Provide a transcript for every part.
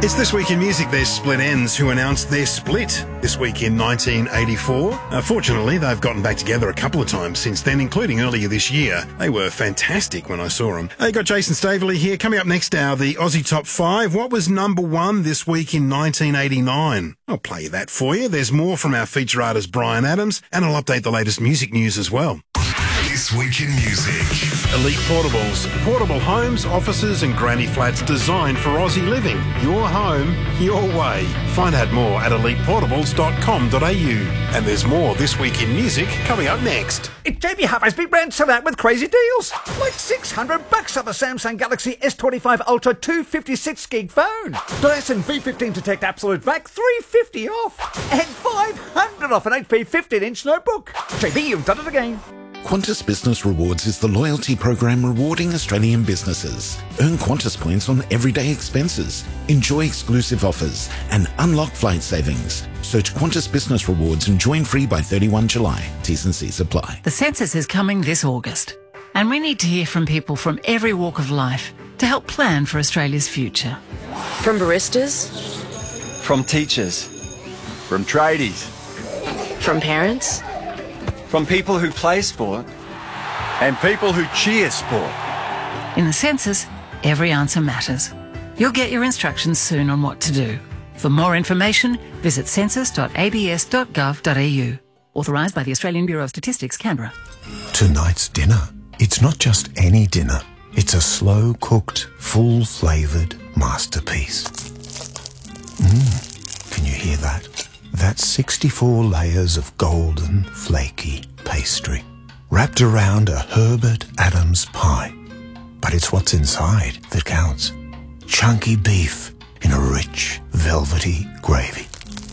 It's This Week in Music. There's Split Enz, who announced their split this week in 1984. Fortunately, they've gotten back together a couple of times since then, including earlier this year. They were fantastic when I saw them. They got Jason Staveley here. Coming up next hour, the Aussie Top 5. What was number one this week in 1989? I'll play that for you. There's more from our feature artist Brian Adams, and I'll update the latest music news as well. This Week in Music. Elite Portables. Portable homes, offices and granny flats designed for Aussie living. Your home, your way. Find out more at eliteportables.com.au. And there's more This Week in Music coming up next. It's JB Hi-Fi's Big Brand Sellout with crazy deals. Like $600 off a Samsung Galaxy S25 Ultra 256 gig phone. Dyson V15 Detect Absolute Vac $350 off. And $500 off an HP 15-inch notebook. JB, you've done it again. Qantas Business Rewards is the loyalty program rewarding Australian businesses. Earn Qantas points on everyday expenses, enjoy exclusive offers, and unlock flight savings. Search Qantas Business Rewards and join free by 31 July. T's and C's apply. The census is coming this August, and we need to hear from people from every walk of life to help plan for Australia's future. From baristas, from teachers, from tradies, from parents, from people who play sport and people who cheer sport. In the census, every answer matters. You'll get your instructions soon on what to do. For more information, visit census.abs.gov.au. Authorised by the Australian Bureau of Statistics, Canberra. Tonight's dinner. It's not just any dinner. It's a slow-cooked, full-flavoured masterpiece. Can you hear that? That's 64 layers of golden, flaky pastry, wrapped around a Herbert Adams pie. But it's what's inside that counts. Chunky beef in a rich, velvety gravy.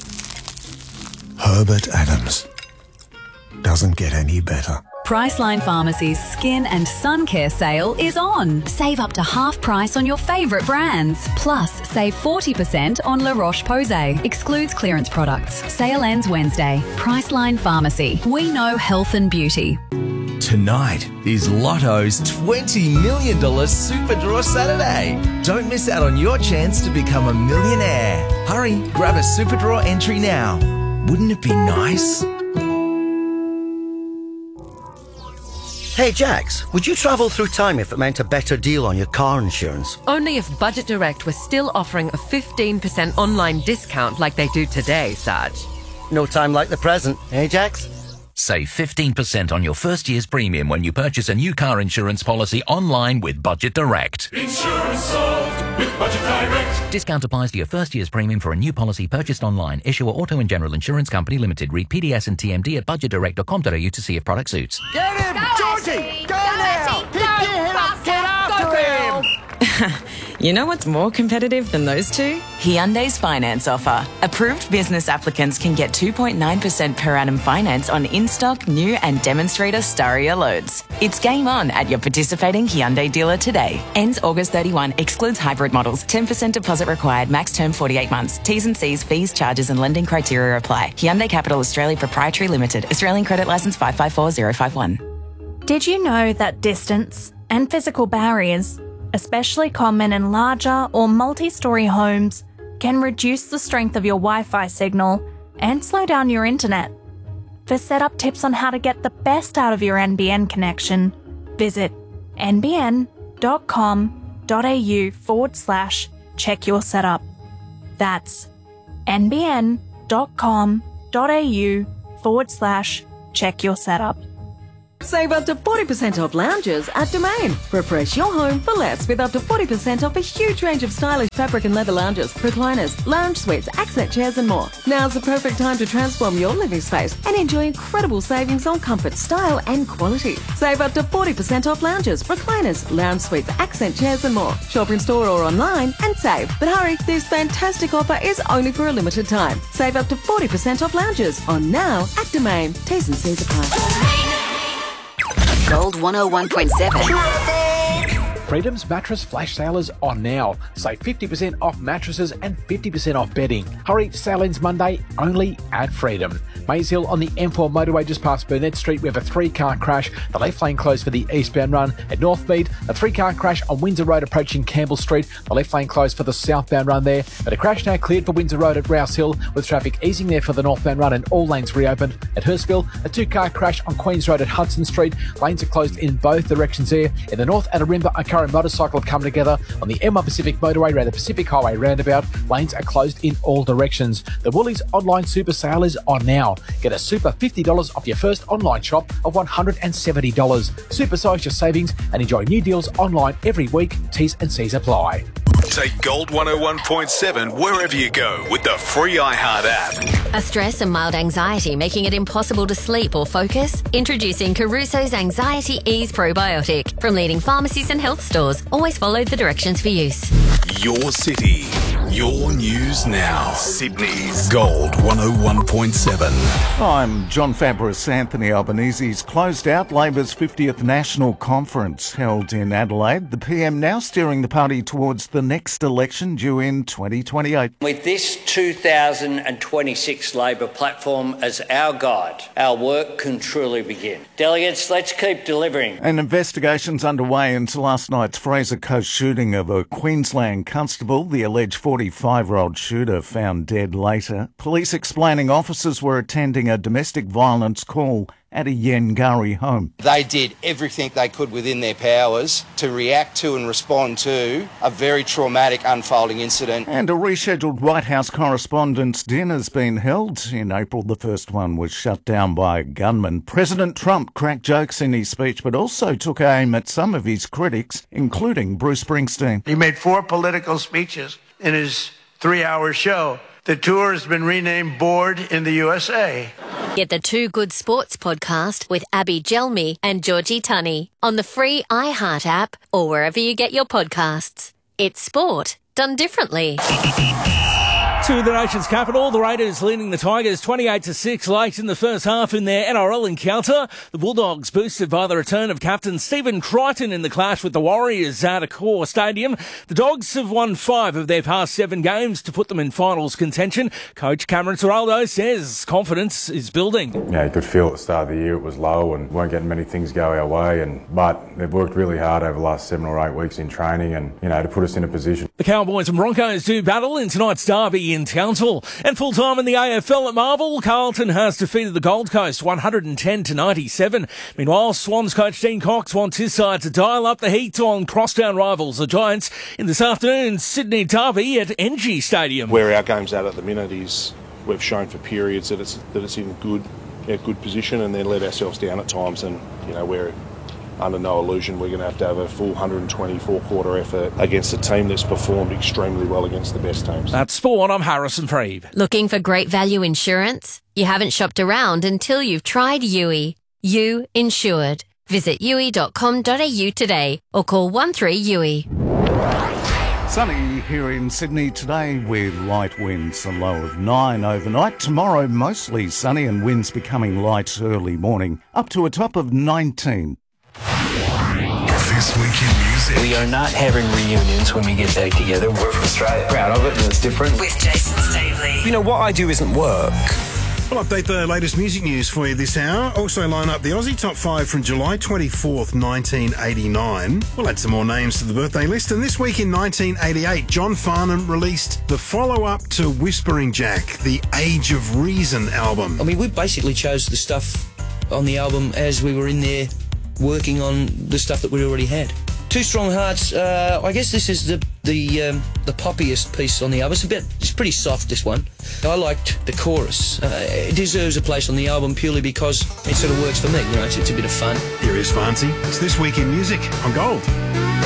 Herbert Adams. Doesn't get any better. Priceline Pharmacy's Skin and Sun Care sale is on. Save up to half price on your favourite brands. Plus, save 40% on La Roche-Posay. Excludes clearance products. Sale ends Wednesday. Priceline Pharmacy. We know health and beauty. Tonight is Lotto's $20 million Super Draw Saturday. Don't miss out on your chance to become a millionaire. Hurry, grab a Super Draw entry now. Wouldn't it be nice? Hey Jax, would you travel through time if it meant a better deal on your car insurance? Only if Budget Direct was still offering a 15% online discount like they do today, Sarge. No time like the present, eh Jax? Save 15% on your first year's premium when you purchase a new car insurance policy online with Budget Direct. Insurance solved with Budget Direct. Discount applies to your first year's premium for a new policy purchased online. Issuer Auto and General Insurance Company Limited. Read PDS and TMD at budgetdirect.com.au to see if product suits. Get him! Go, Georgie! Go now! Go, Pick your head up! Get after him! You know what's more competitive than those two? Hyundai's finance offer. Approved business applicants can get 2.9% per annum finance on in-stock, new and demonstrator Staria loads. It's game on at your participating Hyundai dealer today. Ends August 31. Excludes hybrid models. 10% deposit required. Max term 48 months. T's and C's, fees, charges and lending criteria apply. Hyundai Capital Australia Proprietary Limited. Australian Credit Licence 554051. Did you know that distance and physical barriers, especially common in larger or multi-storey homes, can reduce the strength of your Wi-Fi signal and slow down your internet? For setup tips on how to get the best out of your NBN connection, visit nbn.com.au/check your setup. That's nbn.com.au/check your setup. Save up to 40% off lounges at Domain. Refresh your home for less with up to 40% off a huge range of stylish fabric and leather lounges, recliners, lounge suites, accent chairs and more. Now's the perfect time to transform your living space and enjoy incredible savings on comfort, style and quality. Save up to 40% off lounges, recliners, lounge suites, accent chairs and more. Shop in store or online and save. But hurry, this fantastic offer is only for a limited time. Save up to 40% off lounges on now at Domain. T's and C's apply. Gold 101.7. Freedom's mattress flash sale is on now. Save 50% off mattresses and 50% off bedding. Hurry, sale ends Monday only at Freedom. Maze Hill on the M4 motorway just past Burnett Street. We have a 3-car crash. The left lane closed for the eastbound run. At Northmead, a 3-car crash on Windsor Road approaching Campbell Street. The left lane closed for the southbound run there. But a crash now cleared for Windsor Road at Rouse Hill, with traffic easing there for the northbound run and all lanes reopened. At Hurstville, a 2-car crash on Queens Road at Hudson Street. Lanes are closed in both directions there. In the north, at Arimba, a car and motorcycle have come together. On the M1 Pacific motorway around the Pacific Highway roundabout, lanes are closed in all directions. The Woolies online super sale is on now. Get a super $50 off your first online shop of $170. Supersize your savings and enjoy new deals online every week. T's and C's apply. Take Gold 101.7 wherever you go with the free iHeart app. A stress and mild anxiety making it impossible to sleep or focus? Introducing Caruso's Anxiety Ease Probiotic from leading pharmacies and health stores. Always follow the directions for use. Your city, your news now. Sydney's Gold 101.7. I'm John Fabris. Anthony Albanese's closed out Labor's 50th National Conference held in Adelaide. The PM now steering the party towards the next election due in 2028. With this 2026 Labor platform as our guide, our work can truly begin. Delegates, let's keep delivering. An investigation's underway into last night's Fraser Coast shooting of a Queensland constable. The alleged 45-year-old shooter found dead later. Police explaining officers were attending a domestic violence call at a Yengari home. They did everything they could within their powers to react to and respond to a very traumatic unfolding incident. And a rescheduled White House Correspondents' Dinner's been held. In April, the first one was shut down by a gunman. President Trump cracked jokes in his speech, but also took aim at some of his critics, including Bruce Springsteen. He made 4 political speeches in his 3-hour show. The tour has been renamed Bored in the USA. Get the Two Good Sports podcast with Abby Gelmi and Georgie Tunney on the free iHeart app or wherever you get your podcasts. It's sport done differently. To the nation's capital, the Raiders leading the Tigers 28-6 late in the first half in their NRL encounter. The Bulldogs boosted by the return of captain Stephen Crichton in the clash with the Warriors at Accor Stadium. The Dogs have won 5 of their past 7 games to put them in finals contention. Coach Cameron Ciraldo says confidence is building. Yeah, you could feel at the start of the year it was low and weren't getting many things go our way. But they've worked really hard over the last 7 or 8 weeks in training and, to put us in a position. The Cowboys and Broncos do battle in tonight's derby in Townsville. And full-time in the AFL at Marvel, Carlton has defeated the Gold Coast 110-97. Meanwhile, Swans coach Dean Cox wants his side to dial up the heat on crosstown rivals, the Giants, in this afternoon's Sydney derby at NG Stadium. Where our game's at the minute is we've shown for periods that it's in good position and then let ourselves down at times, and we're under no illusion we're going to have a full 124-quarter effort against a team that's performed extremely well against the best teams. That's Sport. I'm Harrison Freeb. Looking for great value insurance? You haven't shopped around until you've tried Yui. You Insured. Visit yui.com.au today or call 13-YUI. Sunny here in Sydney today with light winds, a low of 9 overnight. Tomorrow mostly sunny and winds becoming light early morning, up to a top of 19. This Week in Music. We are not having reunions when we get back together. We're from Australia. Proud of it, and it's different. With Jason Stavely. What I do isn't work. We'll update the latest music news for you this hour. Also line up the Aussie Top 5 from July 24th, 1989. We'll add some more names to the birthday list. And this week in 1988, John Farnham released the follow-up to Whispering Jack, the Age of Reason album. We basically chose the stuff on the album as we were in there working on the stuff that we already had. Two Strong Hearts, I guess this is the poppiest piece on the album. It's pretty soft, this one. I liked the chorus. It deserves a place on the album purely because it sort of works for me. It's a bit of fun. Here is Fancy. It's This Week in Music on Gold.